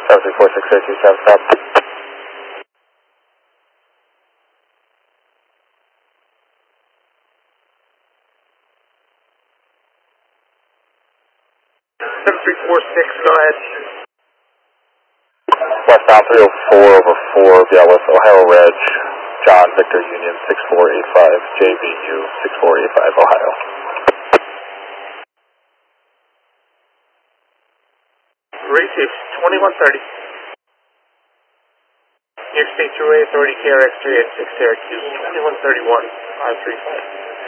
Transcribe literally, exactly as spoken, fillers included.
seven three four six zero two seven, stop. seven three four six, go ahead. Westbound three oh four over four, yeah, with Ohio Reg, John Victor Union six four eight five, J V U six four eight five, Ohio. Racing twenty-one thirty. New York State Thruway Authority K R X three eight six Syracuse, twenty-one thirty-one, five three five.